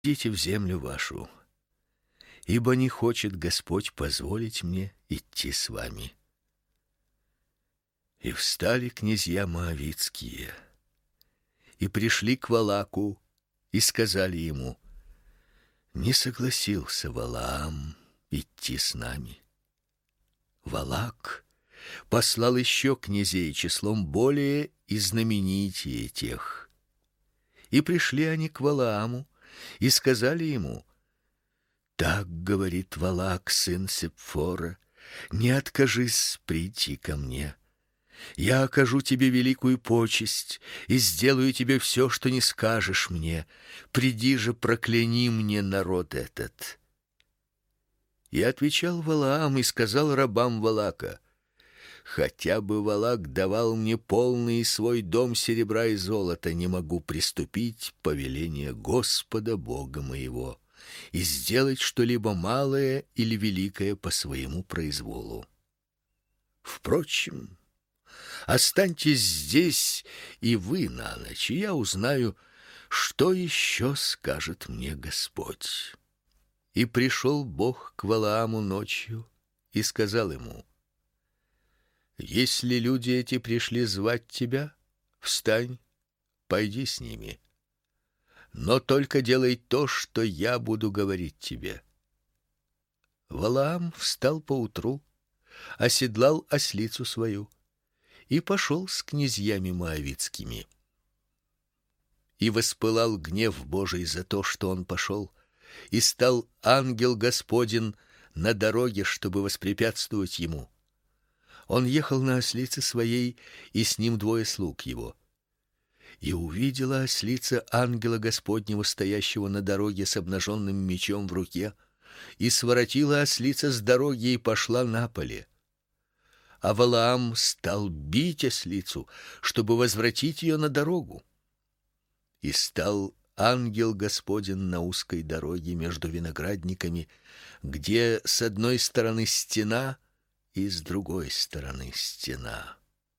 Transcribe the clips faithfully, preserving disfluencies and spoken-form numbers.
идите в землю вашу, ибо не хочет Господь позволить мне идти с вами». И встали князья моавитские, и пришли к Валааку, и сказали ему: «Не согласился Валаам идти с нами». Валаак послал еще князей числом более и знаменитее тех. И пришли они к Валааму и сказали ему: «Так говорит Валаак, сын Сепфора, не откажись прийти ко мне. Я окажу тебе великую почесть и сделаю тебе все, что не скажешь мне. Приди же, прокляни мне народ этот». И отвечал Валаам и сказал рабам Валаака: «Хотя бы Валаак давал мне полный свой дом серебра и золота, не могу приступить повеление Господа Бога моего и сделать что-либо малое или великое по своему произволу. Впрочем, останьтесь здесь и вы на ночь, и я узнаю, что еще скажет мне Господь». И пришел Бог к Валааму ночью и сказал ему: «Если люди эти пришли звать тебя, встань, пойди с ними. Но только делай то, что я буду говорить тебе». Валаам встал поутру, оседлал ослицу свою и пошел с князьями моавитскими. И воспылал гнев Божий за то, что он пошел, и стал ангел Господень на дороге, чтобы воспрепятствовать ему. Он ехал на ослице своей, и с ним двое слуг его. И увидела ослица ангела Господнего, стоящего на дороге с обнаженным мечом в руке, и своротила ослица с дороги и пошла на поле. А Валаам стал бить ослицу, чтобы возвратить ее на дорогу. И стал ангел Господень на узкой дороге между виноградниками, где с одной стороны стена и с другой стороны стена.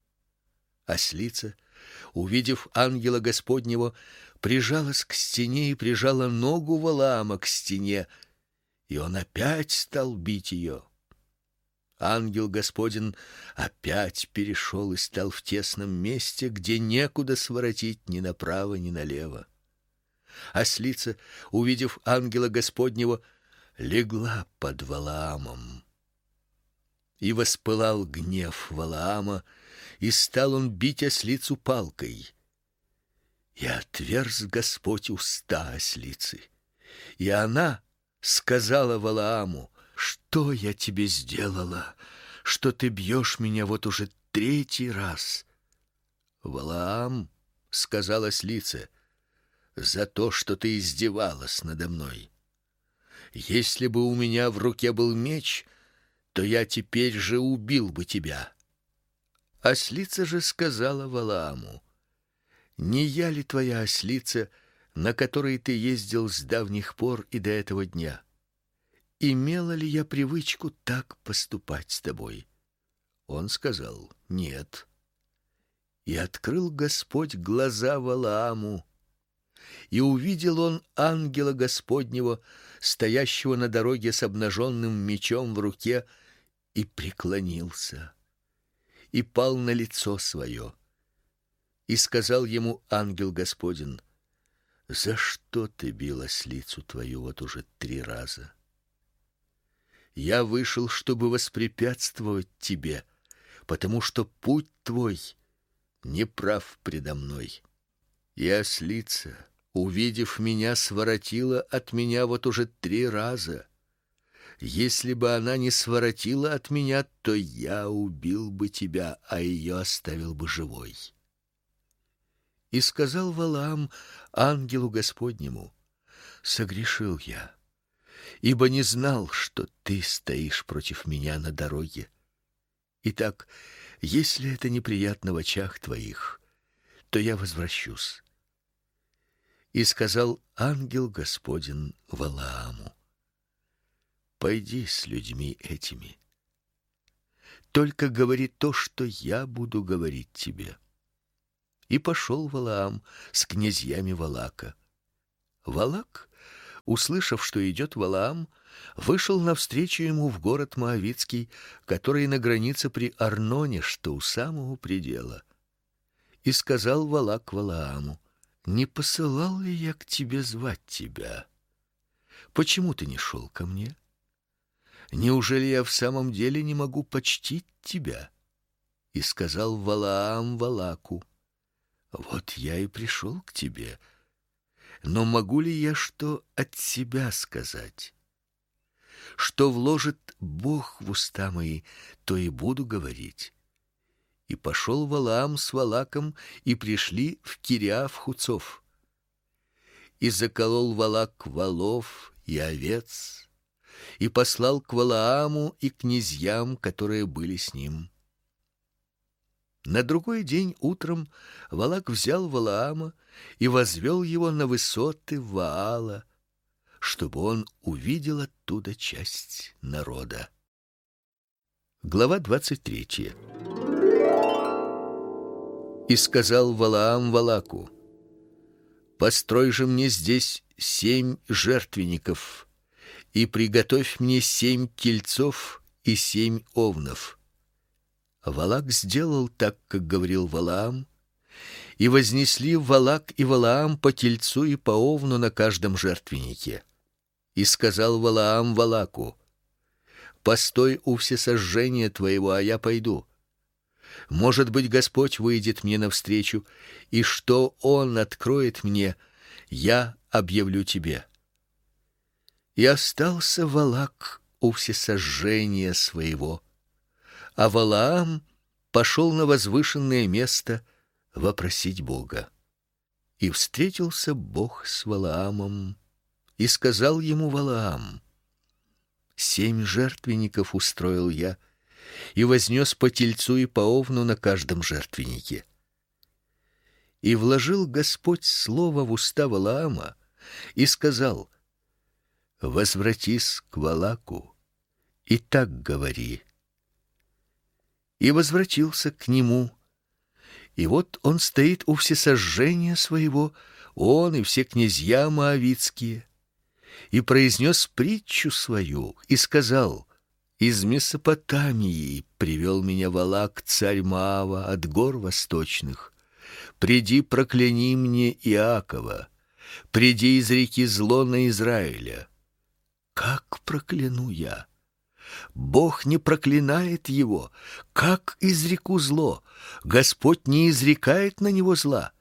Ослица, увидев ангела Господнего, прижалась к стене и прижала ногу Валаама к стене, и он опять стал бить ее. Ангел Господень опять перешел и стал в тесном месте, где некуда своротить ни направо, ни налево. Ослица, увидев ангела Господнего, легла под Валаамом. И воспылал гнев Валаама, и стал он бить ослицу палкой. И отверз Господь уста ослицы, и она сказала Валааму: «Что я тебе сделала, что ты бьешь меня вот уже третий раз?» «Валаам, — сказала ослица, — за то, что ты издевалась надо мной. Если бы у меня в руке был меч, то я теперь же убил бы тебя». Ослица же сказала Валааму: «Не я ли твоя ослица, на которой ты ездил с давних пор и до этого дня? Имела ли я привычку так поступать с тобой?» Он сказал: «Нет». И открыл Господь глаза Валааму, и увидел он ангела Господнего, стоящего на дороге с обнаженным мечом в руке, и преклонился, и пал на лицо свое. И сказал ему ангел Господень: «За что ты бил ослицу твою вот уже три раза?» «Я вышел, чтобы воспрепятствовать тебе, потому что путь твой неправ предо мной. И ослица, увидев меня, своротила от меня вот уже три раза. Если бы она не своротила от меня, то я убил бы тебя, а ее оставил бы живой». И сказал Валаам ангелу Господнему: «Согрешил я, ибо не знал, что ты стоишь против меня на дороге. Итак, если это неприятно в очах твоих, то я возвращусь». И сказал ангел Господень Валааму: «Пойди с людьми этими, только говори то, что я буду говорить тебе». И пошел Валаам с князьями Валаака. Валаак услышав, что идет Валаам, вышел навстречу ему в город Моавитский, который на границе при Арноне, что у самого предела. И сказал Валак Валааму: не посылал ли я к тебе звать тебя? Почему ты не шел ко мне? Неужели я в самом деле не могу почтить тебя? И сказал Валаам Валаку: вот я и пришел к тебе, но могу ли я что от себя сказать? Что вложит Бог в уста мои, то и буду говорить. И пошел Валаам с Валаком, и пришли в Кириаф-Хуцов. И заколол Валак волов и овец, и послал к Валааму и князьям, которые были с ним. На другой день утром Валак взял Валаама и возвел его на высоты Ваала, чтобы он увидел оттуда часть народа. Глава двадцать третья. И сказал Валаам Валаку: построй же мне здесь семь жертвенников, и приготовь мне семь тельцов и семь овнов. Валак сделал так, как говорил Валаам, и вознесли Валак и Валаам по тельцу и по овну на каждом жертвеннике. И сказал Валаам Валаку: постой у всесожжения твоего, а я пойду. Может быть, Господь выйдет мне навстречу, и что Он откроет мне, я объявлю тебе. И остался Валак у всесожжения своего, а Валаам пошел на возвышенное место вопросить Бога. И встретился Бог с Валаамом, и сказал ему Валаам: семь жертвенников устроил я, и вознес по тельцу и по овну на каждом жертвеннике. И вложил Господь слово в уста Валаама и сказал: возвратись к Валаку и так говори. И возвратился к нему, и вот он стоит у всесожжения своего, он и все князья моавитские, и произнес притчу свою и сказал: из Месопотамии привел меня Валак, царь Моава, от гор восточных. Приди, прокляни мне Иакова, приди, изреки зло на Израиля. Как прокляну я? Бог не проклинает его. Как изреку зло? Господь не изрекает на него зла.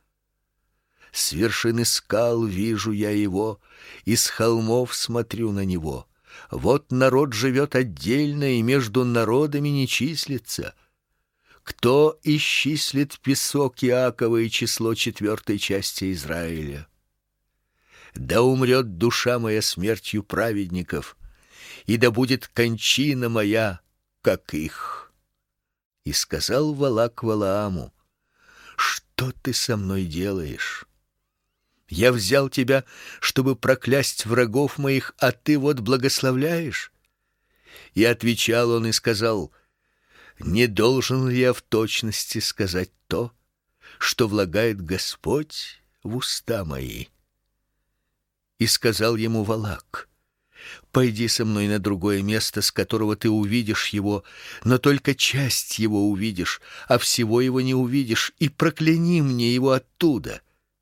С вершины скал вижу я его, и с холмов смотрю на него. Вот народ живет отдельно, и между народами не числится. Кто исчислит песок Иакова и число четвертой части Израиля? Да умрет душа моя смертью праведников, и да будет кончина моя, как их. И сказал Валак Валааму: что ты со мной делаешь? Я взял тебя, чтобы проклясть врагов моих, а ты вот благословляешь. И отвечал он и сказал: не должен ли я в точности сказать то, что влагает Господь в уста мои? И сказал ему Валак: пойди со мной на другое место, с которого ты увидишь его, но только часть его увидишь, а всего его не увидишь, и прокляни мне его оттуда.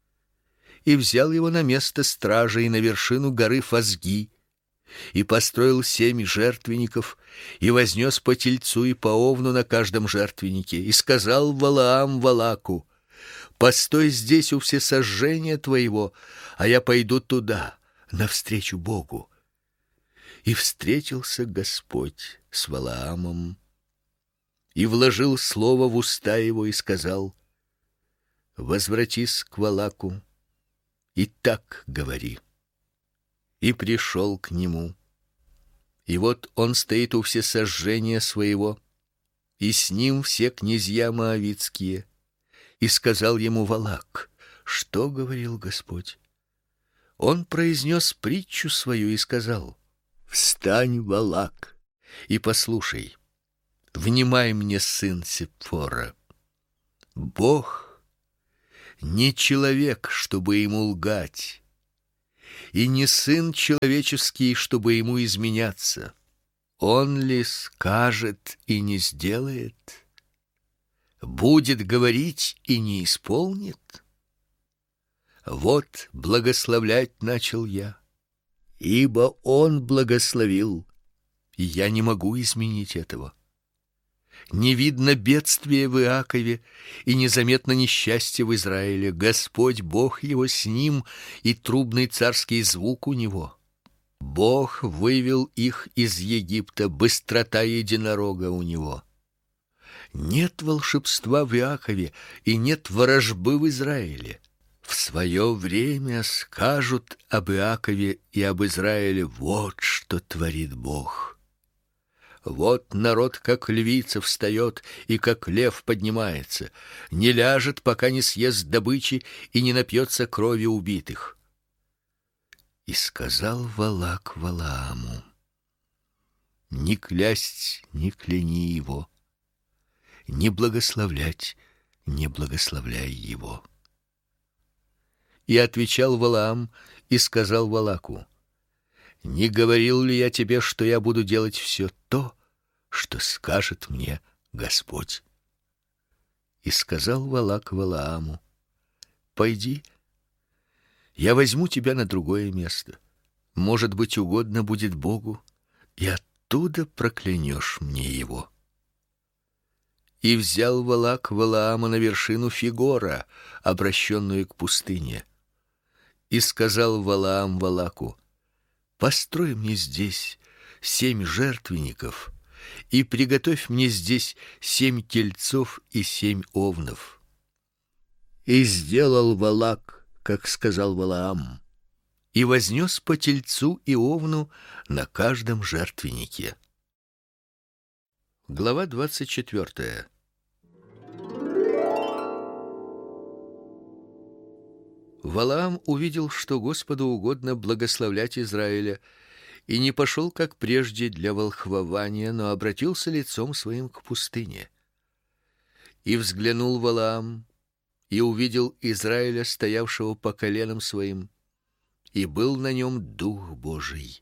И взял его на место стражей на вершину горы Фазги, и построил семь жертвенников, и вознес по тельцу и по овну на каждом жертвеннике, и сказал Валаам Валаку: постой здесь у всесожжения твоего, а я пойду туда, навстречу Богу. И встретился Господь с Валаамом, и вложил слово в уста его, и сказал: возвратись к Валаку, и так говори. И пришел к нему, и вот он стоит у всесожжения своего, и с ним все князья моавитские. И сказал ему Валак: что говорил Господь? Он произнес притчу свою и сказал: встань, Валак, и послушай. Внимай мне, сын Сепфора. Бог не человек, чтобы ему лгать, и не сын человеческий, чтобы ему изменяться. Он ли скажет и не сделает? Будет говорить и не исполнит? Вот благословлять начал я, ибо он благословил, и я не могу изменить этого. Не видно бедствия в Иакове, и незаметно несчастье в Израиле. Господь Бог его с ним, и трубный царский звук у него. Бог вывел их из Египта, быстрота единорога у него. Нет волшебства в Иакове, и нет ворожбы в Израиле. В свое время скажут об Иакове и об Израиле: вот что творит Бог. Вот народ, как львица, встает, и как лев поднимается, не ляжет, пока не съест добычи и не напьется крови убитых. И сказал Валак Валааму: не клясть, не кляни его, не благословлять, не благословляй его. И отвечал Валаам и сказал Валаку: не говорил ли я тебе, что я буду делать все то, что скажет мне Господь? И сказал Валак Валааму: пойди, я возьму тебя на другое место. Может быть, угодно будет Богу, и оттуда проклянешь мне его. И взял Валак Валаама на вершину Фигора, обращенную к пустыне. И сказал Валаам Валаку: построй мне здесь семь жертвенников и приготовь мне здесь семь тельцов и семь овнов. И сделал Валак, как сказал Валаам, и вознес по тельцу и овну на каждом жертвеннике. Глава двадцать четвёртая. Валаам увидел, что Господу угодно благословлять Израиля, и не пошел, как прежде, для волхвования, но обратился лицом своим к пустыне. И взглянул Валаам, и увидел Израиля, стоявшего по коленам своим, и был на нем Дух Божий.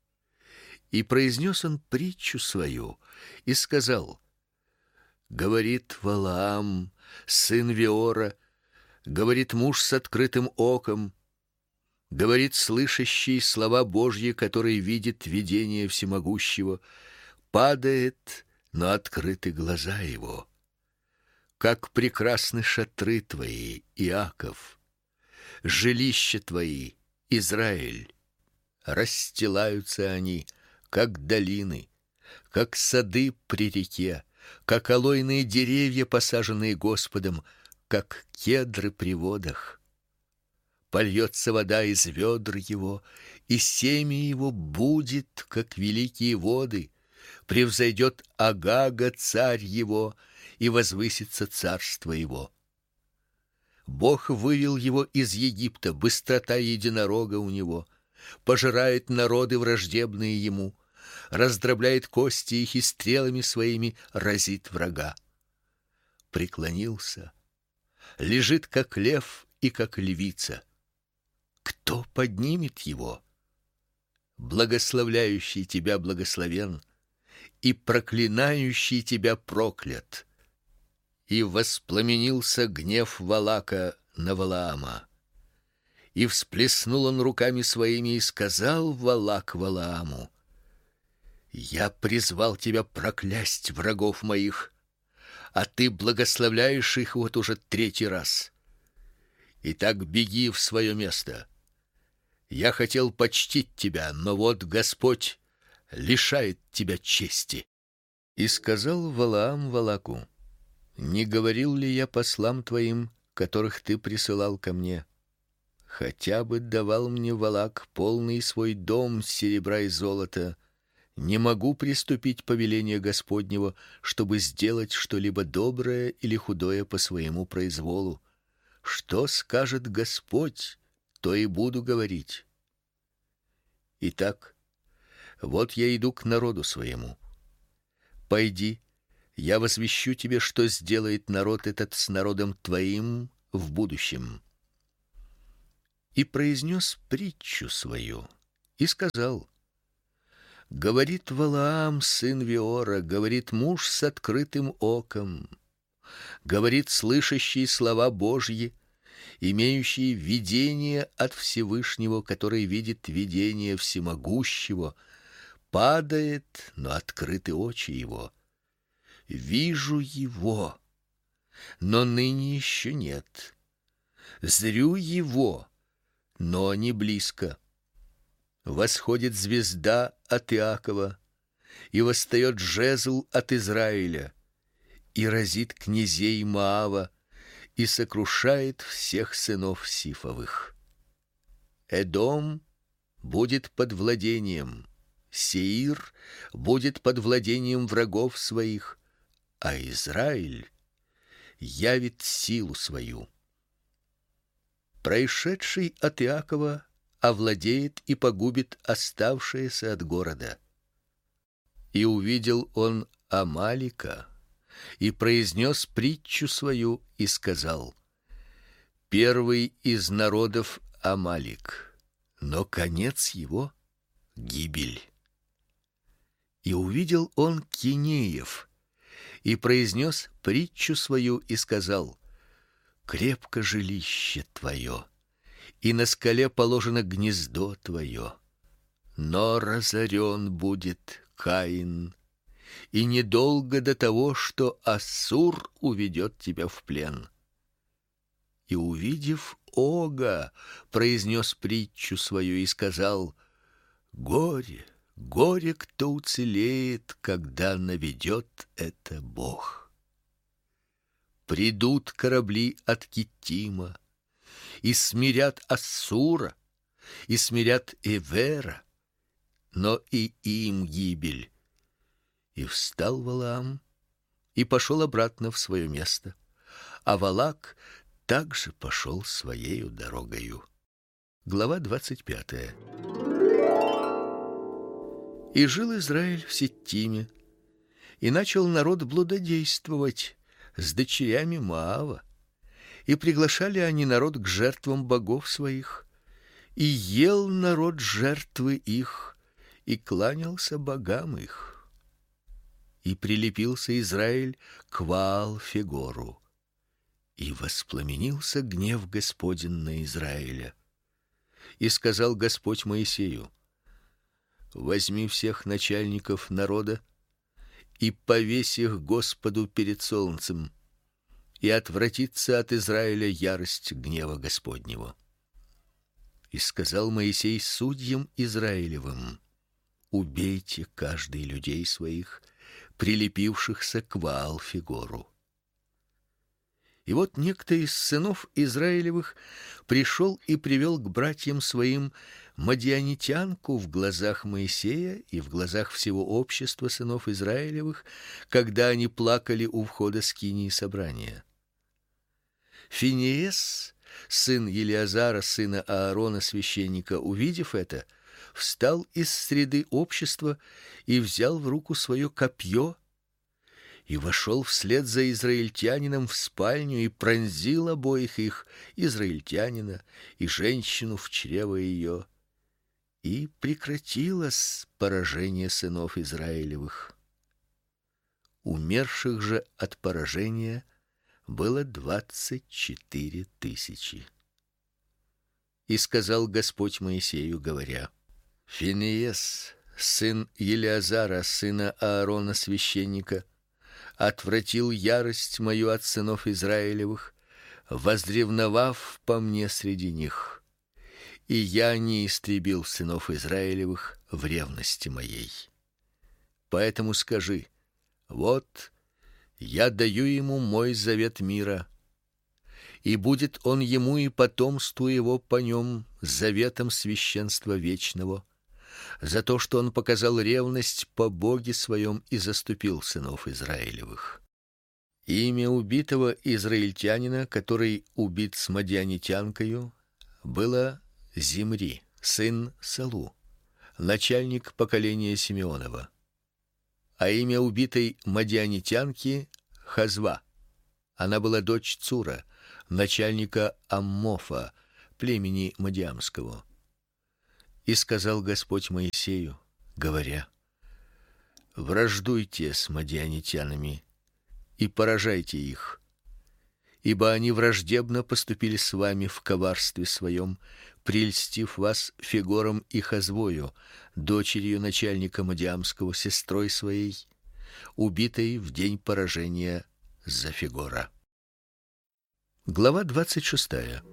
И произнес он притчу свою, и сказал: говорит Валаам, сын Веора, говорит муж с открытым оком, говорит слышащий слова Божьи, который видит видение всемогущего, падает, но открыты глаза его. Как прекрасны шатры твои, Иаков, жилища твои, Израиль. Расстилаются они, как долины, как сады при реке, как алойные деревья, посаженные Господом, как кедры при водах. Польется вода из ведр его, и семя его будет, как великие воды. Превзойдет Агага царь его, и возвысится царство его. Бог вывел его из Египта, быстрота единорога у него, пожирает народы враждебные ему, раздробляет кости их и стрелами своими разит врага. Преклонился, лежит как лев и как львица. Кто поднимет его? Благословляющий тебя благословен, и проклинающий тебя проклят. И воспламенился гнев Валака на Валаама. И всплеснул он руками своими, и сказал Валак Валааму: я призвал тебя проклясть врагов моих, а ты благословляешь их вот уже третий раз. Итак, беги в свое место. Я хотел почтить тебя, но вот Господь лишает тебя чести. И сказал Валаам Валаку: не говорил ли я послам твоим, которых ты присылал ко мне? Хотя бы давал мне Валак полный свой дом серебра и золота, не могу приступить повеление Господнего, чтобы сделать что-либо доброе или худое по своему произволу. Что скажет Господь, то и буду говорить. Итак, вот я иду к народу своему. Пойди, я возвещу тебе, что сделает народ этот с народом твоим в будущем. и произнес притчу свою, и сказал: говорит Валаам, сын Виора, говорит муж с открытым оком, говорит слышащий слова Божьи, имеющий видение от Всевышнего, который видит видение всемогущего, падает, но открыты очи его. Вижу его, но ныне еще нет. Зрю его, но не близко. Восходит звезда от Иакова, и восстает жезл от Израиля, и разит князей Моава, и сокрушает всех сынов Сифовых. Эдом будет под владением, Сеир будет под владением врагов своих, а Израиль явит силу свою. Происшедший от Иакова овладеет и погубит оставшееся от города. И увидел он Амалика, и произнес притчу свою, и сказал: первый из народов Амалик, но конец его — гибель. И увидел он Кинеев, и произнес притчу свою, и сказал: крепко жилище твое, и на скале положено гнездо твое, но разорен будет Каин, и недолго до того, что Ассур уведет тебя в плен. И увидев Ога, произнес притчу свою и сказал: горе, горе, кто уцелеет, когда наведет это Бог. Придут корабли от Киттима, и смирят Ассура, и смирят Эвера, но и им гибель. И встал Валаам и пошел обратно в свое место, а Валак также пошел своею дорогою. Глава двадцать пятая. И жил Израиль в Ситтиме, и начал народ блудодействовать с дочерями Моава, и приглашали они народ к жертвам богов своих, и ел народ жертвы их, и кланялся богам их. И прилепился Израиль к Ваал-Фегору, и воспламенился гнев Господень на Израиля. И сказал Господь Моисею: возьми всех начальников народа и повесь их Господу перед солнцем, и отвратится от Израиля ярость гнева Господнего. И сказал Моисей судьям Израилевым: убейте каждый людей своих, прилепившихся к Ваал-Фегору. И вот некто из сынов Израилевых пришел и привел к братьям своим мадианитянку в глазах Моисея и в глазах всего общества сынов Израилевых, когда они плакали у входа скинии собрания. Финеес, сын Елиазара, сына Аарона священника, увидев это, встал из среды общества и взял в руку свое копье и вошел вслед за израильтянином в спальню и пронзил обоих их, израильтянина и женщину в чрево ее, и прекратилось поражение сынов Израилевых. Умерших же от поражения было двадцать четыре тысячи. И сказал Господь Моисею, говоря: Финеес, сын Елиазара, сына Аарона священника, отвратил ярость мою от сынов Израилевых, возревновав по мне среди них, и я не истребил сынов Израилевых в ревности моей. Поэтому скажи: вот я даю ему мой завет мира, и будет он ему и потомству его по нем заветом священства вечного, за то, что он показал ревность по Боге своем и заступил сынов Израилевых. Имя убитого израильтянина, который убит с мадианитянкою, было Зимри, сын Салу, начальник поколения Симеонова. А имя убитой мадианитянки Хазва. Она была дочь Цура, начальника Аммофа, племени Мадиамского. И сказал Господь Моисею, говоря: враждуйте с мадианитянами и поражайте их, ибо они враждебно поступили с вами в коварстве своем, прельстив вас Фигором и Хазвою, дочерью начальника Мадиамского, сестрой своей, убитой в день поражения за Фигора. Глава двадцать шестая.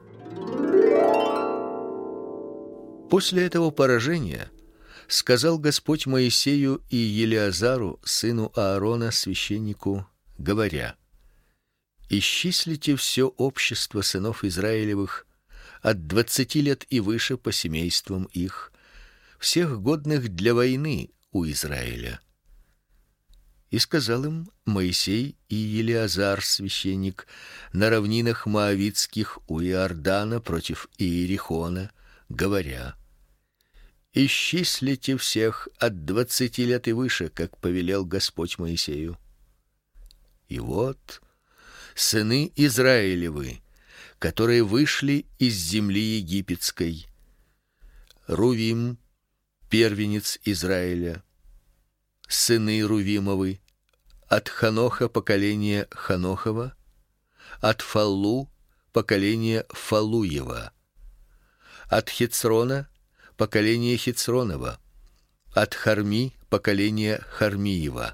После этого поражения сказал Господь Моисею и Елеазару, сыну Аарона, священнику, говоря: исчислите все общество сынов Израилевых от двадцати лет и выше по семействам их, всех годных для войны у Израиля. И сказал им Моисей и Елеазар, священник, на равнинах моавитских у Иордана против Иерихона, говоря: исчислите всех от двадцати лет и выше, как повелел Господь Моисею. И вот сыны Израилевы, которые вышли из земли египетской: Рувим, первенец Израиля, сыны Рувимовы, от Ханоха поколение Ханохова, от Фаллу поколение Фалуева, от Хицрона поколение Хицронова, от Харми поколение Хармиева.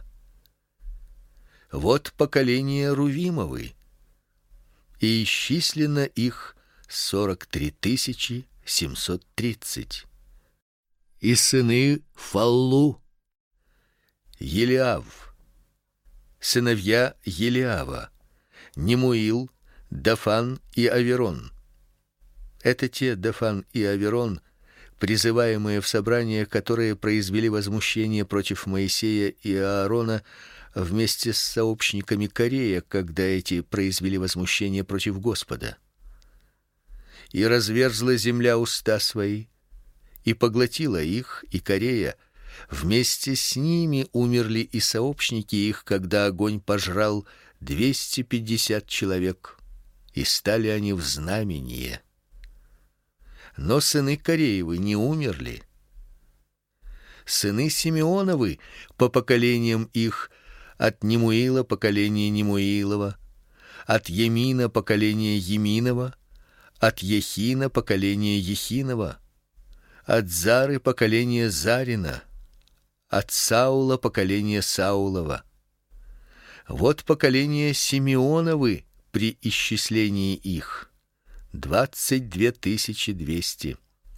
Вот поколение Рувимовы, и исчислено их сорок три тысячи семьсот тридцать. И сыны Фаллу: Елиав, сыновья Елиава, Немуил, Дафан и Аверон. Это те Дафан и Аверон, призываемые в собрание, которые произвели возмущение против Моисея и Аарона вместе с сообщниками Корея, когда эти произвели возмущение против Господа. И разверзла земля уста свои, и поглотила их, и Корея. Вместе с ними умерли и сообщники их, когда огонь пожрал двести пятьдесят человек, и стали они в знамение. Но сыны Кореевы не умерли. Сыны Симеоновы по поколениям их: от Немуила поколение Немуилова, от Емина поколение Еминова, от Ехина поколение Ехинова, от Зары поколение Зарина, от Саула поколение Саулова. Вот поколение Симеоновы при исчислении их: двадцать две тысячи двести.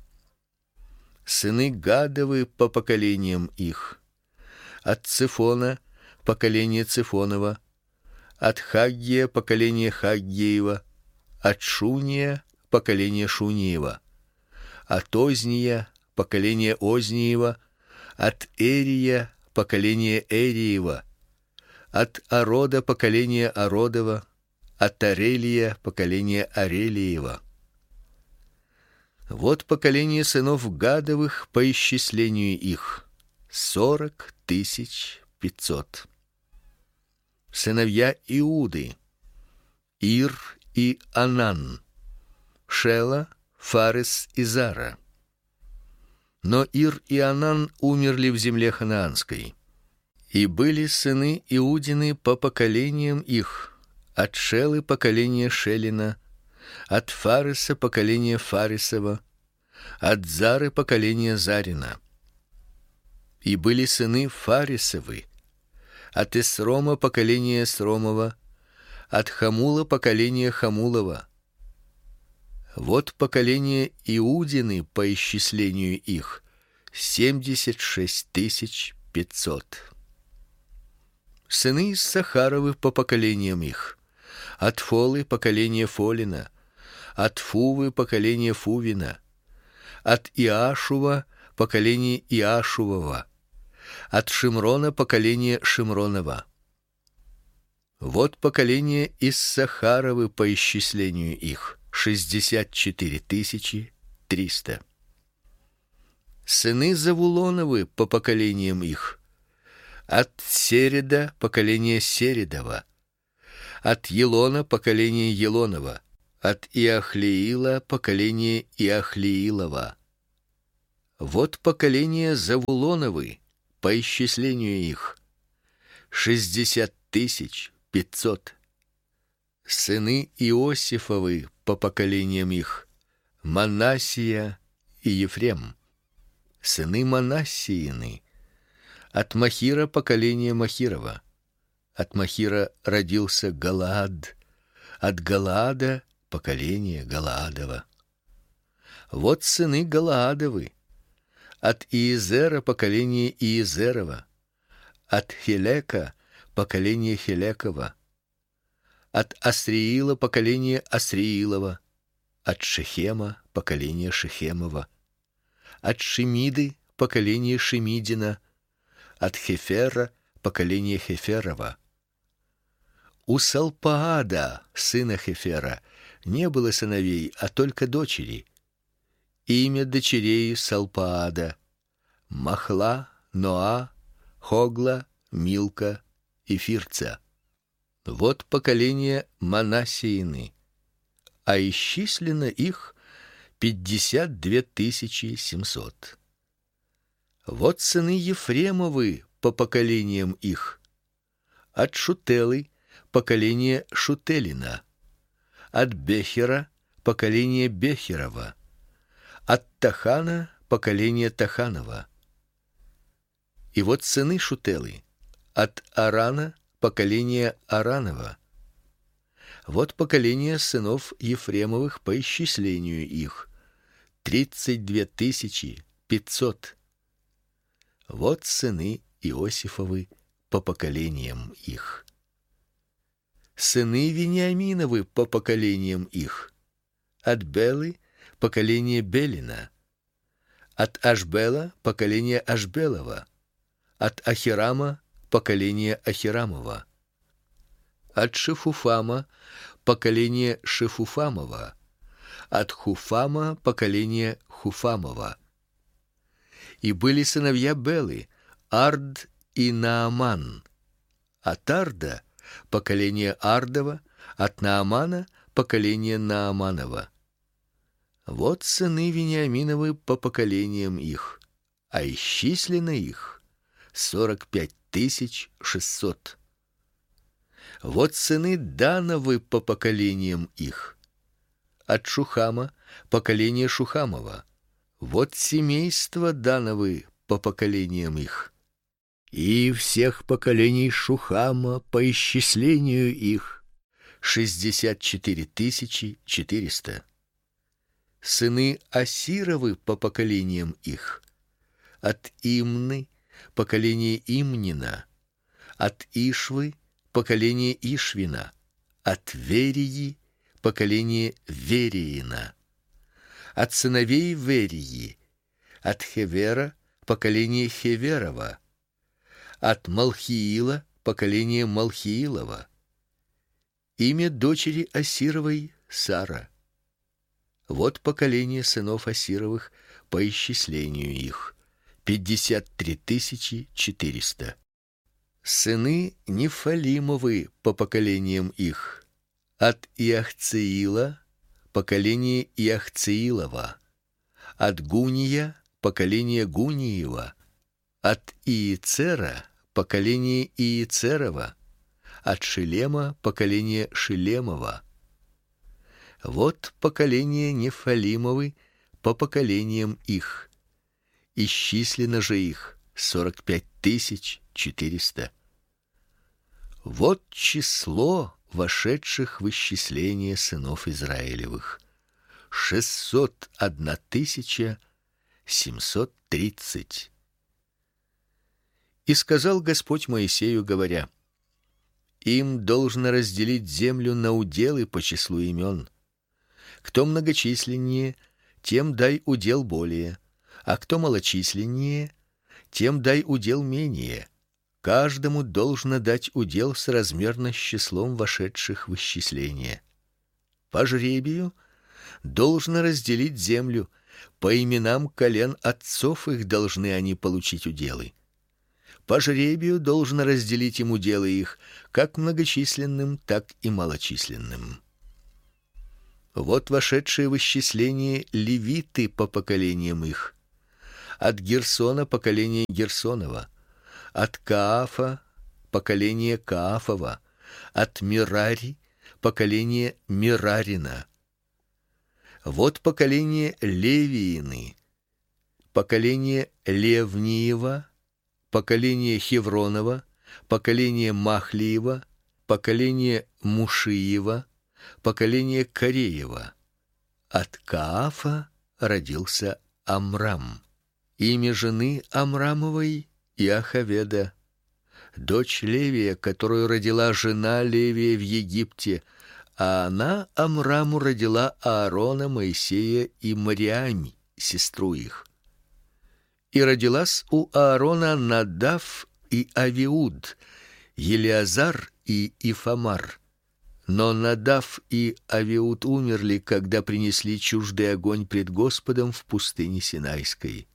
Сыны Гадовы по поколениям их: от Цифона поколение Цифонова, от Хаггия поколение Хаггиева, от Шуния поколение Шуниева, от Озния поколение Озниева, от Эрия поколение Эриева, от Арода поколение Ародова, от Арелия поколение Арелиева. Вот поколение сынов Гадовых по исчислению их: сорок тысяч пятьсот. Сыновья Иуды: Ир и Анан, Шела, Фарес и Зара. Но Ир и Анан умерли в земле ханаанской. И были сыны Иудины по поколениям их: от Шелы поколение Шелина, от Фареса поколение Фаресова, от Зары поколение Зарина. И были сыны Фаресовы: от Эсрома поколение Эсромова, от Хамула поколение Хамулова. Вот поколение Иудины по исчислению их: семьдесят шесть тысяч пятьсот. Сыны Иссахаровы по поколениям их: от Фолы поколение Фолина, от Фувы поколение Фувина, от Иашува поколение Иашувова, от Шимрона поколение Шимронова. Вот поколение Иссахаровы по исчислению их: шестьдесят четыре тысячи триста. Сыны Завулоновы по поколениям их: от Середа поколение Середова, от Елона поколение Елонова, От Иахлеила поколение Иахлеилова. Вот поколение Завулоновы, по исчислению их, шестьдесят тысяч пятьсот. Сыны Иосифовы по поколениям их, Манассия и Ефрем. Сыны Манассиины. От Махира поколение Махирова. От Махира родился Галаад, от Галаада поколение Галаадова. Вот сыны Галаадовы. От Иезера поколение Иезерова. От Хелека поколение Хелекова. От Асриила поколение Асриилова. От Шехема поколение Шехемова. От Шемиды поколение Шемидина. От Хефера поколение Хеферова. У Салпаада, сына Хефера, не было сыновей, а только дочери. Имя дочерей Салпаада: Махла, Ноа, Хогла, Милка и Фирца. Вот поколение Манассиины, а исчислено их пятьдесят две тысячи семьсот. Вот сыны Ефремовы по поколениям их: от Шутелы поколение Шутелина, от Бехера поколение Бехерова, от Тахана поколение Таханова. И вот сыны Шутелы: от Арана поколение Аранова. Вот поколение сынов Ефремовых по исчислению их: тридцать две тысячи пятьсот. Вот сыны Иосифовы по поколениям их. Сыны Вениаминовы по поколениям их: от Белы поколение Белина, от Ашбела поколение Ашбелова, от Ахирама поколение Ахирамова, от Шефуфама поколение Шефуфамова, от Хуфама поколение Хуфамова. И были сыновья Белы: Ард и Нааман. От Арда поколение Ардова, от Наамана поколение Нааманова. Вот сыны Вениаминовы по поколениям их, а исчислено их сорок пять тысяч шестьсот. Вот сыны Дановы по поколениям их: от Шухама поколение Шухамова. Вот семейство Дановы по поколениям их. И всех поколений Шухама по исчислению их шестьдесят четыре тысячи четыреста. Сыны Асировы по поколениям их: от Имны поколение Имнина, от Ишвы поколение Ишвина, от Верии поколение Вериина. От сыновей Верии: от Хевера поколение Хеверова, от Малхиила поколение Малхиилова. Имя дочери Асировой Сара. Вот поколение сынов Асировых по исчислению их: пятьдесят три тысячи четыреста. Сыны Нефалимовы по поколениям их: от Иахцеила поколение Иахцеилова, от Гуния поколение Гуниева, от Иецера поколение Иецерова, от Шилема поколение Шилемова. Вот поколение Нефалимовы по поколениям их, исчислено же их сорок пять тысяч четыреста. Вот число вошедших в исчисление сынов Израилевых: шестьсот одна тысяча семьсот тридцать. И сказал Господь Моисею, говоря: им должно разделить землю на уделы по числу имен. Кто многочисленнее, тем дай удел более, а кто малочисленнее, тем дай удел менее. Каждому должно дать удел соразмерно с числом вошедших в исчисление. По жребию должно разделить землю, по именам колен отцов их должны они получить уделы. По жребию должно разделить им уделы их, как многочисленным, так и малочисленным. Вот вошедшие в исчисление левиты по поколениям их: от Герсона поколение Герсонова, от Каафа поколение Каафова, от Мерари поколение Мерарина. Вот поколение Левиины, поколение Левниева, поколение Хевронова, поколение Махлиева, поколение Мушиева, поколение Кореева. От Каафа родился Амрам. Имя жены Амрамовой Иохаведа, дочь Левия, которую родила жена Левия в Египте, а она Амраму родила Аарона, Моисея и Мариам, сестру их. И родилась у Аарона Надав и Авиуд, Елиазар и Ифамар. Но Надав и Авиуд умерли, когда принесли чуждый огонь пред Господом в пустыне Синайской.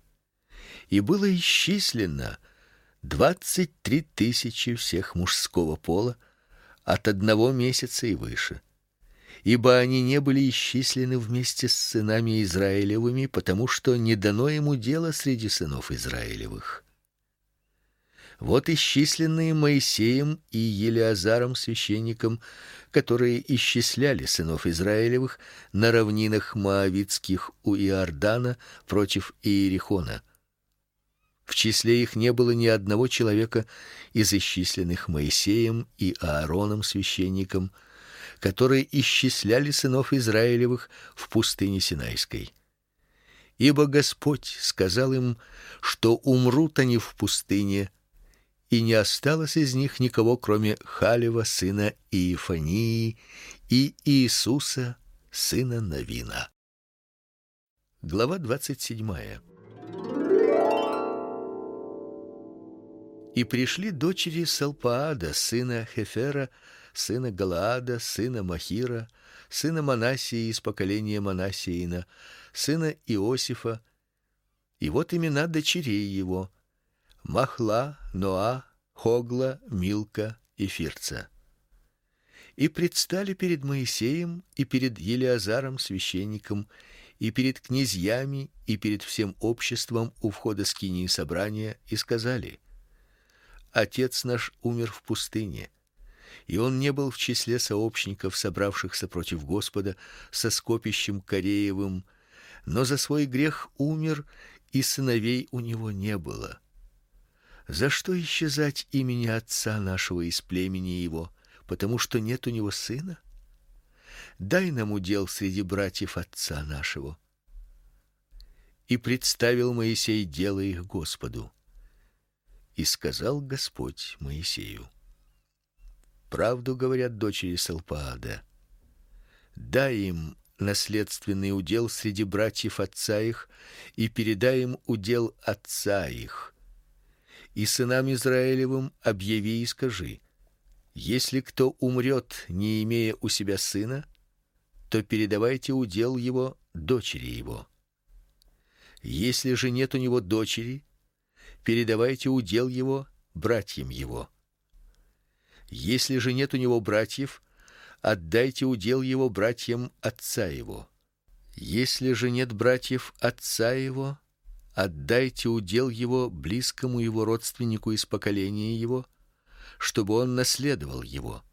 И было исчислено двадцать три тысячи всех мужского пола от одного месяца и выше, ибо они не были исчислены вместе с сынами Израилевыми, потому что не дано ему дело среди сынов Израилевых. Вот исчисленные Моисеем и Елиазаром священником, которые исчисляли сынов Израилевых на равнинах моавитских у Иордана против Иерихона. В числе их не было ни одного человека из исчисленных Моисеем и Аароном священником, которые исчисляли сынов Израилевых в пустыне Синайской. Ибо Господь сказал им, что умрут они в пустыне, и не осталось из них никого, кроме Халева сына Иефании и Иисуса сына Навина. Глава двадцать седьмая. И пришли дочери Салпаада, сына Хефера, сына Галаада, сына Махира, сына Манассии из поколения Манассеина, сына Иосифа. И вот имена дочерей его: Махла, Ноа, Хогла, Милка и Фирца. И предстали перед Моисеем и перед Елиазаром священником и перед князьями и перед всем обществом у входа скинии собрания и сказали: Отец наш умер в пустыне, и он не был в числе сообщников, собравшихся против Господа со скопищем Кореевым, но за свой грех умер, и сыновей у него не было. За что исчезать имени отца нашего из племени его, потому что нет у него сына? Дай нам удел среди братьев отца нашего. И представил Моисей дело их Господу. И сказал Господь Моисею: правду говорят дочери Салпаада. Дай им наследственный удел среди братьев отца их, и передай им удел отца их. И сынам Израилевым объяви и скажи: если кто умрет, не имея у себя сына, то передавайте удел его дочери его. Если же нет у него дочери, передавайте удел его братьям его. Если же нет у него братьев, отдайте удел его братьям отца его. Если же нет братьев отца его, отдайте удел его близкому его родственнику из поколения его, чтобы он наследовал его.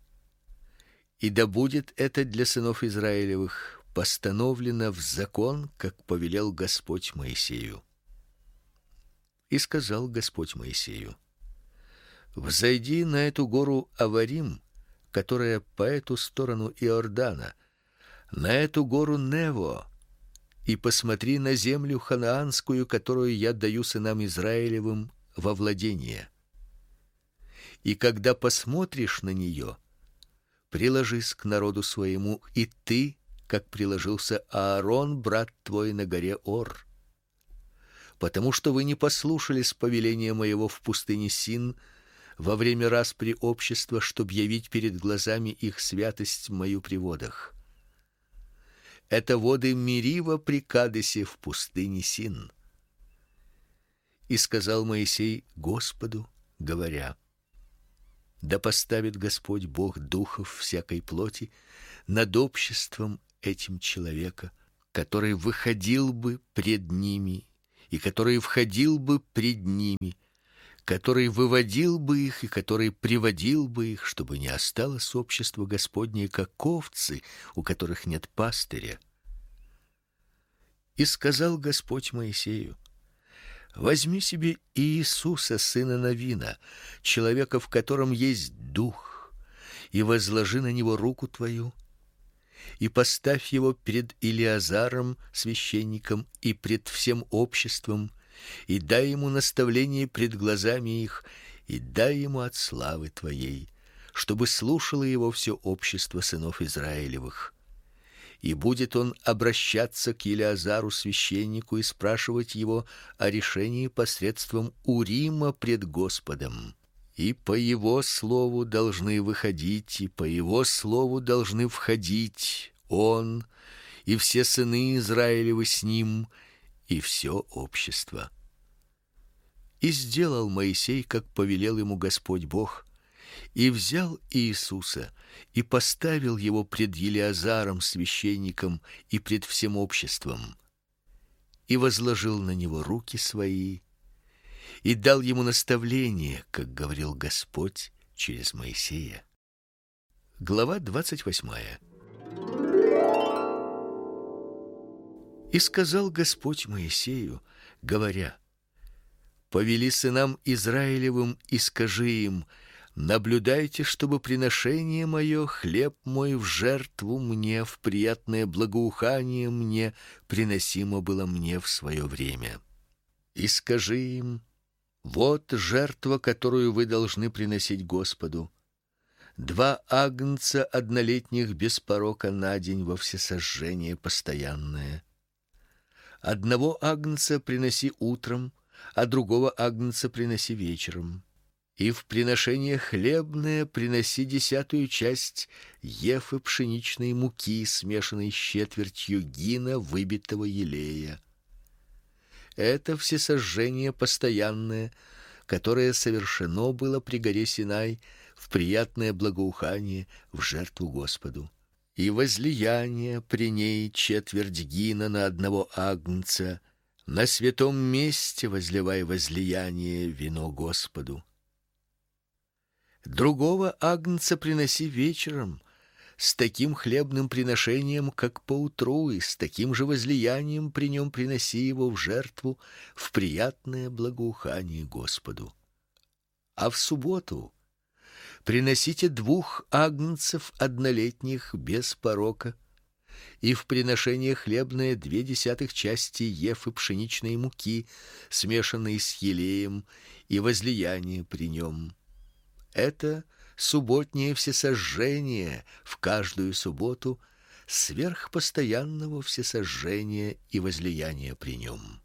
И да будет это для сынов Израилевых постановлено в закон, как повелел Господь Моисею. И сказал Господь Моисею: взойди на эту гору Аварим, которая по эту сторону Иордана, на эту гору Нево, и посмотри на землю ханаанскую, которую я даю сынам Израилевым во владение. И когда посмотришь на нее, приложись к народу своему, и ты, как приложился Аарон, брат твой, на горе Ор. Потому что вы не послушались повеления моего в пустыне Син во время распри общества, чтоб явить перед глазами их святость мою при водах. Это воды Мерива при Кадесе в пустыне Син. И сказал Моисей Господу, говоря: да поставит Господь Бог духов всякой плоти над обществом этим человека, который выходил бы пред ними и который входил бы пред ними, который выводил бы их и который приводил бы их, чтобы не осталось общества Господне, как овцы, у которых нет пастыря. И сказал Господь Моисею: возьми себе Иисуса, сына Навина, человека, в котором есть дух, и возложи на него руку твою, и поставь его пред Илиазаром, священником, и пред всем обществом, и дай ему наставление пред глазами их, и дай ему от славы твоей, чтобы слушало его все общество сынов Израилевых. И будет он обращаться к Илиазару священнику и спрашивать его о решении посредством Урима пред Господом. И по его слову должны выходить, и по его слову должны входить он и все сыны Израилевы с ним, и все общество. И сделал Моисей, как повелел ему Господь Бог, и взял Иисуса и поставил его пред Илиазаром священником и пред всем обществом, и возложил на него руки свои, и дал ему наставление, как говорил Господь через Моисея. Глава двадцать восьмая. И сказал Господь Моисею, говоря: повели сынам Израилевым и скажи им: наблюдайте, чтобы приношение мое, хлеб мой в жертву мне, в приятное благоухание мне приносимо было мне в свое время. И скажи им: вот жертва, которую вы должны приносить Господу: два агнца однолетних без порока на день во всесожжение постоянное. Одного агнца приноси утром, а другого агнца приноси вечером. И в приношение хлебное приноси десятую часть ефы пшеничной муки, смешанной с четвертью гина выбитого елея. Это всесожжение постоянное, которое совершено было при горе Синай в приятное благоухание в жертву Господу. И возлияние при ней четверть гина на одного агнца. На святом месте возливай возлияние вино Господу. Другого агнца приноси вечером, с таким хлебным приношением, как поутру, и с таким же возлиянием при нем приноси его в жертву в приятное благоухание Господу. А в субботу приносите двух агнцев однолетних без порока, и в приношение хлебное две десятых части ефы пшеничной муки, смешанной с елеем, и возлияние при нем. Это субботнее всесожжение в каждую субботу сверх постоянного всесожжения и возлияния при нем.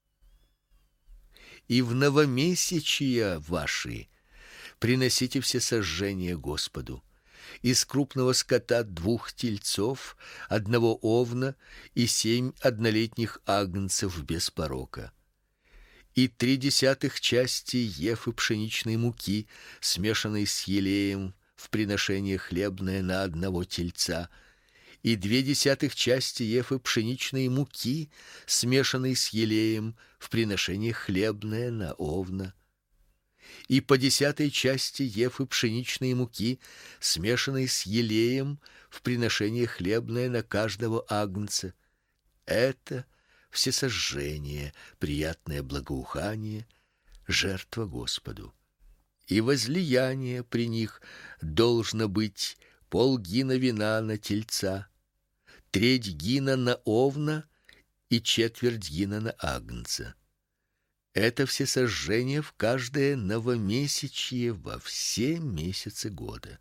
И в новомесячия ваши приносите всесожжение Господу: из крупного скота двух тельцов, одного овна и семь однолетних агнцев без порока. И три десятых части ефы пшеничной муки, смешанной с елеем, в приношение хлебное на одного тельца, и две десятых части ефы пшеничной муки, смешанной с елеем, в приношение хлебное на овна, и по десятой части ефы пшеничной муки, смешанной с елеем, в приношение хлебное на каждого агнца. Это всесожжение, приятное благоухание, жертва Господу. И возлияние при них должно быть полгина вина на тельца, треть гина на овна и четверть гина на агнца. Это всесожжение в каждое новомесячье во все месяцы года.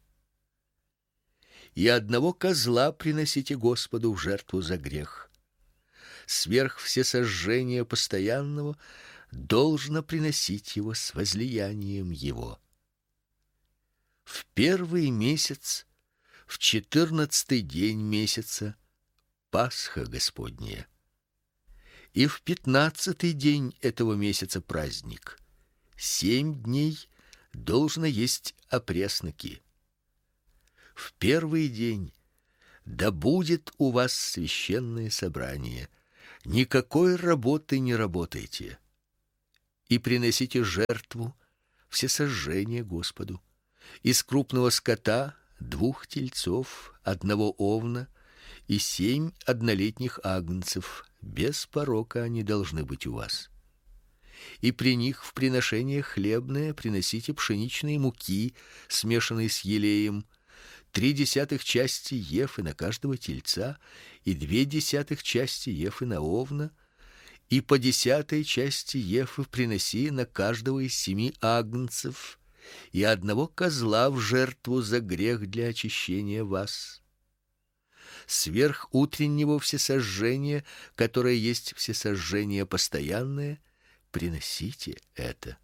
И одного козла приносите Господу в жертву за грех. Сверх всесожжения постоянного должно приносить его с возлиянием его. В первый месяц, в четырнадцатый день месяца, Пасха Господня. И в пятнадцатый день этого месяца праздник. Семь дней должно есть опресноки. В первый день Да будет у вас священное собрание. Никакой работы не работайте. И приносите жертву всесожжение Господу. Из крупного скота двух тельцов, одного овна и семь однолетних агнцев, без порока они должны быть у вас. И при них в приношение хлебное приносите пшеничной муки, смешанной с елеем, три десятых части ефы на каждого тельца и две десятых части ефы на овна, и по десятой части ефы приноси на каждого из семи агнцев, и одного козла в жертву за грех для очищения вас. Сверх утреннего всесожжения, которое есть всесожжение постоянное, приносите это.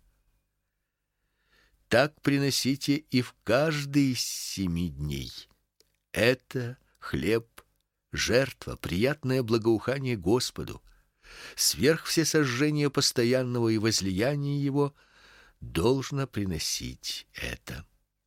Так приносите и в каждый из семи дней. Это хлеб, жертва, приятное благоухание Господу. Сверх всесожжения постоянного и возлияния его должно приносить это.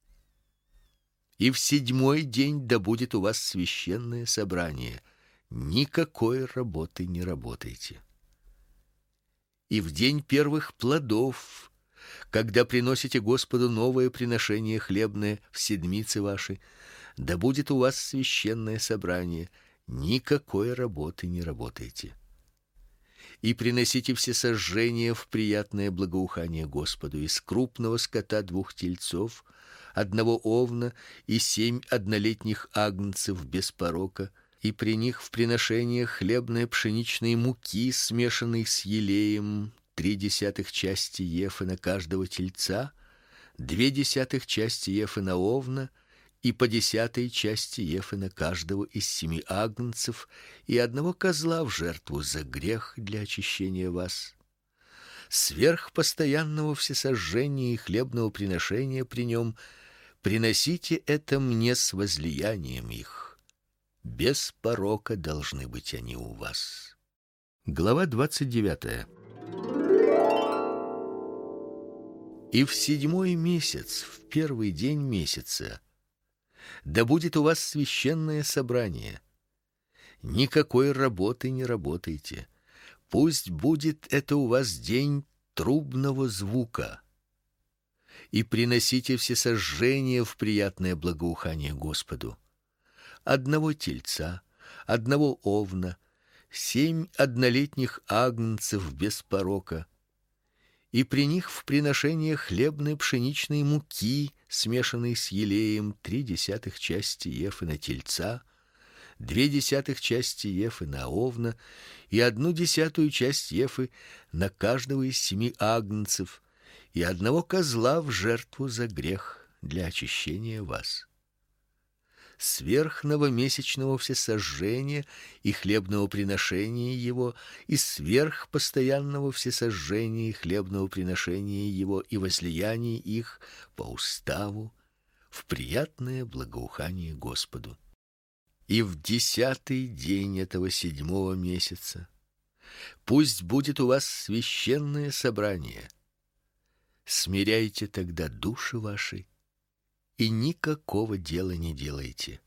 И в седьмой день да будет у вас священное собрание. Никакой работы не работайте. И в день первых плодов, когда приносите Господу новое приношение хлебное в седмицы ваши, да будет у вас священное собрание. Никакой работы не работайте. И приносите всесожжение в приятное благоухание Господу из крупного скота двух тельцов, одного овна и семь однолетних агнцев без порока, и при них в приношение хлебной пшеничной муки, смешанной с елеем, три десятых части ефы на каждого тельца, две десятых части ефы на овна, и по десятой части ефы на каждого из семи агнцев, и одного козла в жертву за грех для очищения вас. Сверх постоянного всесожжения и хлебного приношения при нем приносите это мне с возлиянием их. Без порока должны быть они у вас. Глава двадцать девятая. И в седьмой месяц, в первый день месяца, да будет у вас священное собрание. Никакой работы не работайте. Пусть будет это у вас день трубного звука. И приносите всесожжение в приятное благоухание Господу. Одного тельца, одного овна, семь однолетних агнцев без порока, и при них в приношение хлебной пшеничной муки, смешанной с елеем, три десятых части ефы на тельца, две десятых части ефы на овна и одну десятую часть ефы на каждого из семи агнцев, и одного козла в жертву за грех для очищения вас. Сверх новомесячного всесожжения и хлебного приношения его, и сверх постоянного всесожжения и хлебного приношения его и возлияния их по уставу в приятное благоухание Господу. И в десятый день этого седьмого месяца пусть будет у вас священное собрание. Смиряйте тогда души ваши и никакого дела не делайте.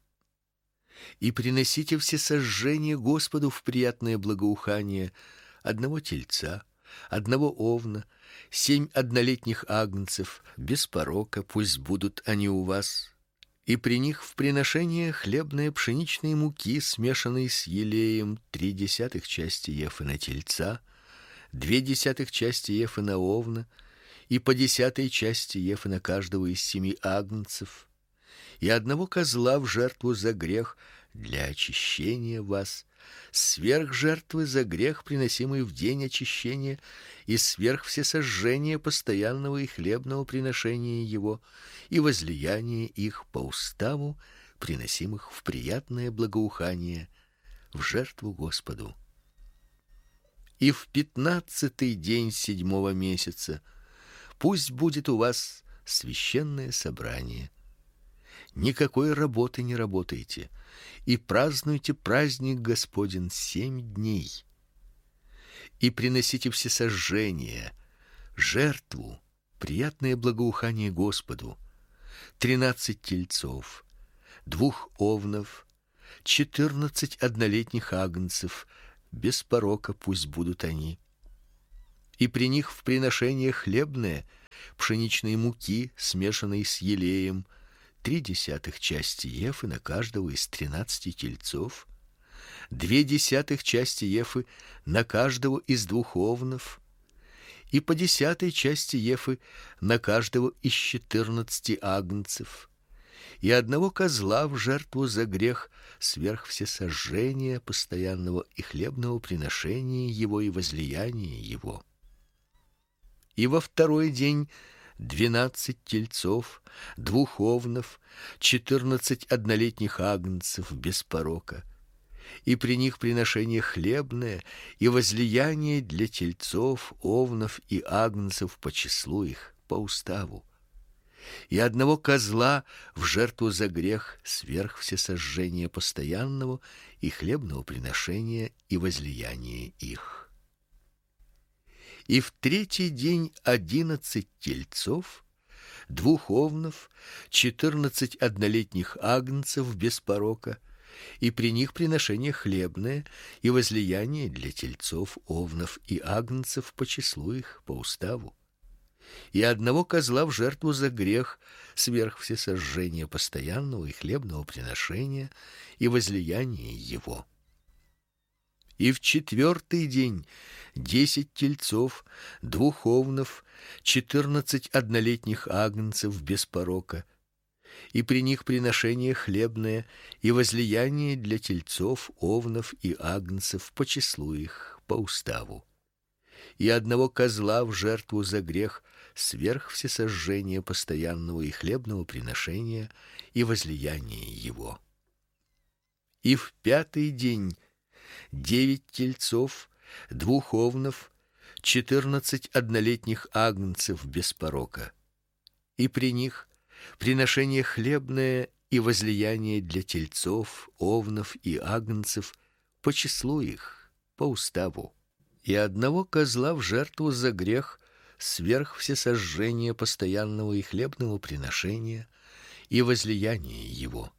И приносите всесожжение Господу в приятное благоухание одного тельца, одного овна, семь однолетних агнцев без порока, пусть будут они у вас, и при них в приношение хлебной пшеничной муки, смешанной с елеем, три десятых части ефы на тельца, две десятых части ефы на овна, и по десятой части ефы на каждого из семи агнцев, и одного козла в жертву за грех для очищения вас, сверх жертвы за грех, приносимой в день очищения, и сверх всесожжения постоянного и хлебного приношения его, и возлияния их по уставу, приносимых в приятное благоухание, в жертву Господу. И в пятнадцатый день седьмого месяца пусть будет у вас священное собрание. Никакой работы не работайте, и празднуйте праздник Господень семь дней. И приносите всесожжение, жертву, приятное благоухание Господу, тринадцать тельцов, двух овнов, четырнадцать однолетних агнцев, без порока пусть будут они. И при них в приношение хлебное, пшеничной муки, смешанной с елеем, три десятых части ефы на каждого из тринадцати тельцов, две десятых части ефы на каждого из двух овнов, и по десятой части ефы на каждого из четырнадцати агнцев, и одного козла в жертву за грех сверх всесожжения постоянного и хлебного приношения его и возлияния его. И во второй день двенадцать тельцов, двух овнов, четырнадцать однолетних агнцев без порока, и при них приношение хлебное и возлияние для тельцов, овнов и агнцев по числу их, по уставу, и одного козла в жертву за грех сверх всесожжения постоянного и хлебного приношения и возлияния их. И в третий день одиннадцать тельцов, двух овнов, четырнадцать однолетних агнцев без порока, и при них приношение хлебное и возлияние для тельцов, овнов и агнцев по числу их, по уставу, и одного козла в жертву за грех сверх всесожжения постоянного и хлебного приношения и возлияния его. И в четвертый день десять тельцов, двух овнов, четырнадцать однолетних агнцев без порока, и при них приношение хлебное и возлияние для тельцов, овнов и агнцев по числу их, по уставу, и одного козла в жертву за грех сверх всесожжения постоянного и хлебного приношения и возлияния его. И в пятый день девять тельцов, двух овнов, четырнадцать однолетних агнцев без порока, и при них приношение хлебное и возлияние для тельцов, овнов и агнцев по числу их, по уставу, и одного козла в жертву за грех сверх всесожжения постоянного и хлебного приношения и возлияния его.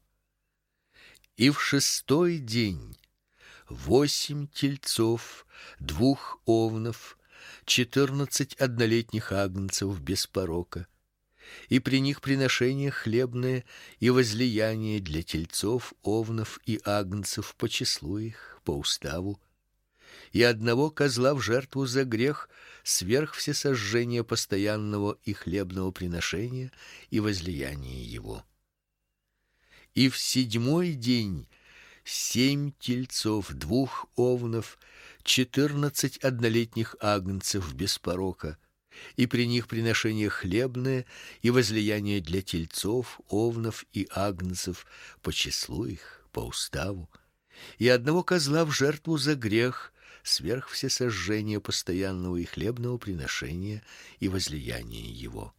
И в шестой день восемь тельцов, двух овнов, четырнадцать однолетних агнцев без порока, и при них приношение хлебное и возлияние для тельцов, овнов и агнцев по числу их, по уставу, и одного козла в жертву за грех сверх всесожжения постоянного и хлебного приношения и возлияния его. И в седьмой день семь тельцов, двух овнов, четырнадцать однолетних агнцев без порока, и при них приношение хлебное и возлияние для тельцов, овнов и агнцев по числу их, по уставу, и одного козла в жертву за грех сверх всесожжения постоянного и хлебного приношения и возлияния его.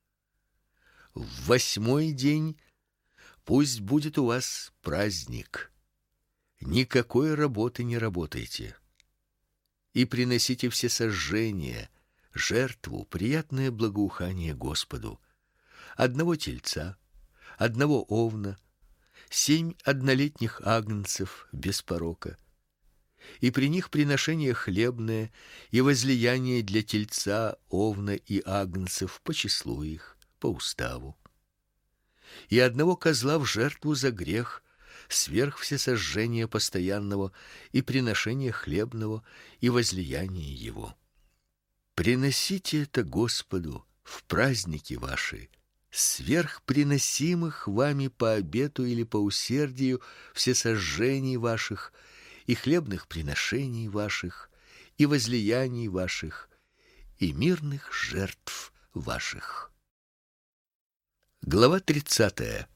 В восьмой день пусть будет у вас праздник. Никакой работы не работайте. И приносите всесожжения, жертву, приятное благоухание Господу, одного тельца, одного овна, семь однолетних агнцев без порока, и при них приношение хлебное и возлияние для тельца, овна и агнцев по числу их, по уставу, и одного козла в жертву за грех сверх всесожжения постоянного и приношения хлебного и возлияния его. Приносите это Господу в праздники ваши, сверх приносимых вами по обету или по усердию всесожжений ваших и хлебных приношений ваших и возлияний ваших и мирных жертв ваших. Глава тридцатая.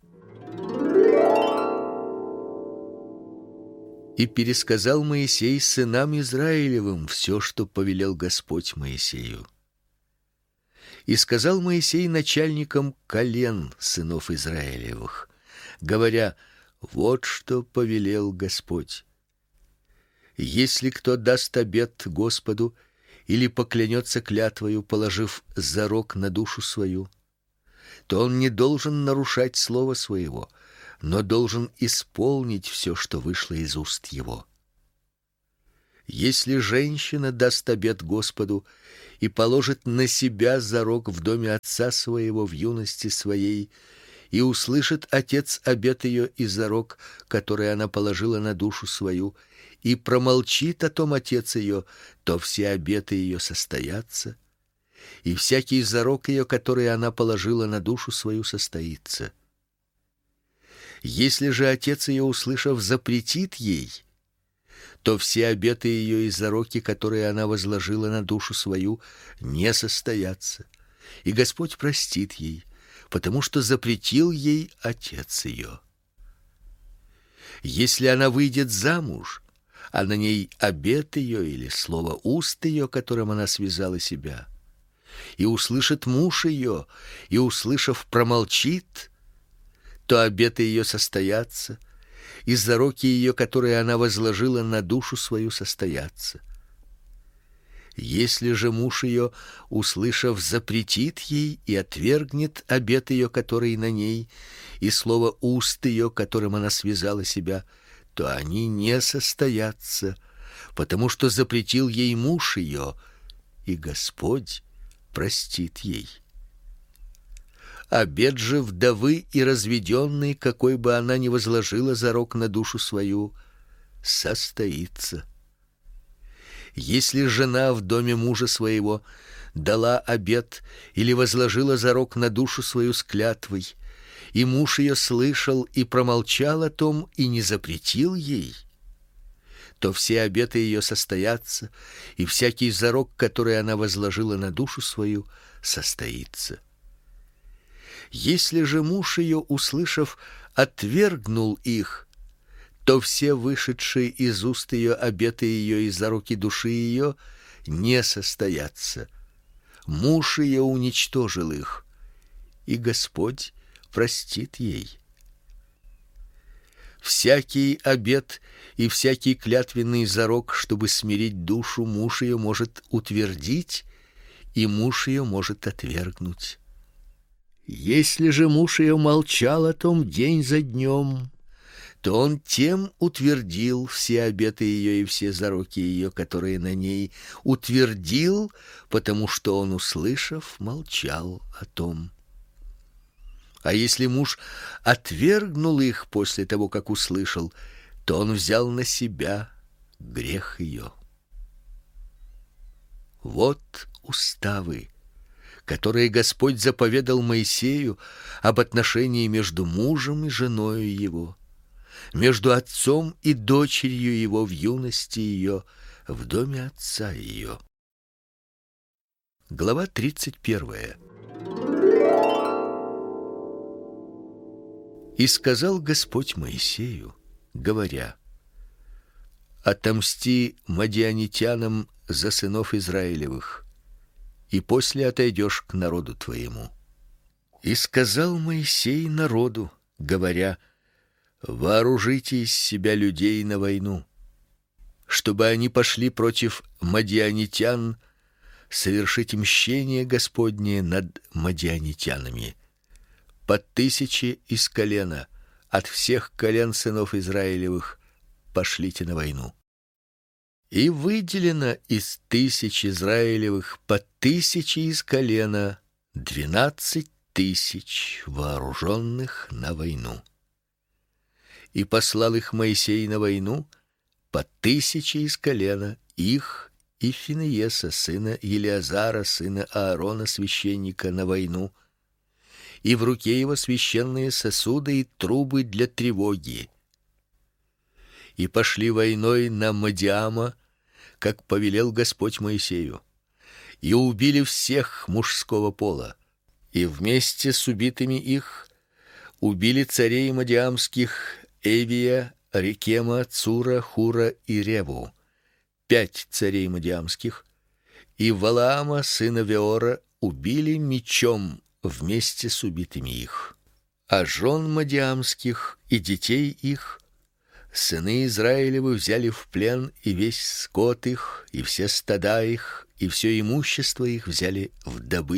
И пересказал Моисей сынам Израилевым все, что повелел Господь Моисею. И сказал Моисей начальникам колен сынов Израилевых, говоря: вот что повелел Господь. Если кто даст обет Господу или поклянется клятвою, положив зарок на душу свою, то он не должен нарушать слова своего, но должен исполнить все, что вышло из уст его. Если женщина даст обет Господу и положит на себя зарок в доме отца своего в юности своей, и услышит отец обет ее и зарок, который она положила на душу свою, и промолчит о том отец ее, то все обеты ее состоятся, и всякий зарок ее, который она положила на душу свою, состоится. Если же отец ее, услышав, запретит ей, то все обеты ее и зароки, которые она возложила на душу свою, не состоятся, и Господь простит ей, потому что запретил ей отец ее. Если она выйдет замуж, а на ней обет ее или слово уст ее, которым она связала себя, и услышит муж ее, и, услышав, промолчит, то обеты ее состоятся, и зароки ее, которые она возложила на душу свою, состоятся. Если же муж ее, услышав, запретит ей и отвергнет обет ее, который на ней, и слово уст ее, которым она связала себя, то они не состоятся, потому что запретил ей муж ее, и Господь простит ей. Обет же вдовы и разведенной, какой бы она ни возложила зарок на душу свою, состоится. Если жена в доме мужа своего дала обет или возложила зарок на душу свою с клятвой, и муж ее слышал и промолчал о том и не запретил ей, то все обеты ее состоятся, и всякий зарок, который она возложила на душу свою, состоится. Если же муж ее, услышав, отвергнул их, то все вышедшие из уст ее обеты ее и зароки души ее не состоятся. Муж ее уничтожил их, и Господь простит ей. Всякий обет и всякий клятвенный зарок, чтобы смирить душу, муж ее может утвердить, и муж ее может отвергнуть. Если же муж ее молчал о том день за днем, то он тем утвердил все обеты ее и все зароки ее, которые на ней, утвердил, потому что он, услышав, молчал о том. А если муж отвергнул их после того, как услышал, то он взял на себя грех ее. Вот уставы, которые Господь заповедал Моисею об отношении между мужем и женою его, между отцом и дочерью его в юности ее, в доме отца ее. Глава тридцать первая. И сказал Господь Моисею, говоря: «Отомсти мадианитянам за сынов Израилевых, и после отойдешь к народу твоему». И сказал Моисей народу, говоря: «Вооружите из себя людей на войну, чтобы они пошли против мадианитян совершить мщение Господне над мадианитянами. По тысяче из колена, от всех колен сынов Израилевых, пошлите на войну». И выделено из тысяч Израилевых по тысяче из колена двенадцать тысяч вооруженных на войну. И послал их Моисей на войну по тысяче из колена их и Финееса, сына Елиазара, сына Аарона, священника, на войну, и в руке его священные сосуды и трубы для тревоги. И пошли войной на Мадиама, как повелел Господь Моисею, и убили всех мужского пола, и вместе с убитыми их убили царей мадиамских Эвия, Рекема, Цура, Хура и Реву, пять царей мадиамских, и Валаама, сына Веора, убили мечом вместе с убитыми их. А жен мадиамских и детей их сыны Израилевы взяли в плен, и весь скот их, и все стада их, и все имущество их взяли в добычу.